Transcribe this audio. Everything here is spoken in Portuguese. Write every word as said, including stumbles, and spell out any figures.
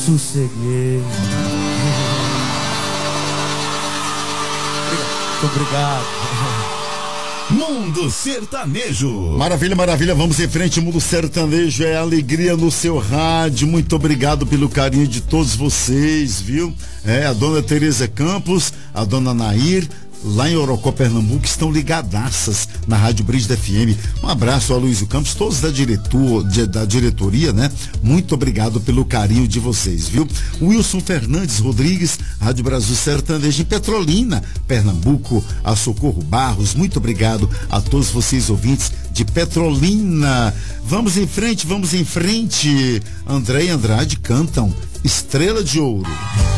Sosseguei. Muito obrigado. Mundo Sertanejo. Maravilha, maravilha, vamos em frente. Mundo Sertanejo é alegria no seu rádio. Muito obrigado pelo carinho de todos vocês, viu? É, a dona Tereza Campos, a dona Nair, lá em Orocó, Pernambuco, estão ligadaças na Rádio Brígida F M. Um abraço a Luísio Campos, todos da, diretor, de, da diretoria, né? Muito obrigado pelo carinho de vocês, viu? Wilson Fernandes Rodrigues, Rádio Brasil Sertanejo em Petrolina, Pernambuco, a Socorro Barros, muito obrigado a todos vocês ouvintes de Petrolina. Vamos em frente, vamos em frente. André e Andrade cantam Estrela de Ouro.